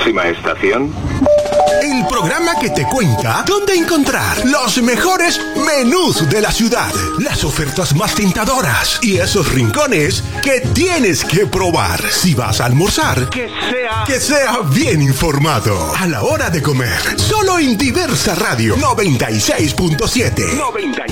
Próxima estación. El programa que te cuenta dónde encontrar los mejores menús de la ciudad, las ofertas más tentadoras y esos rincones que tienes que probar. Si vas a almorzar, que sea bien informado. A la hora de comer, solo en Diversa Radio 96.7.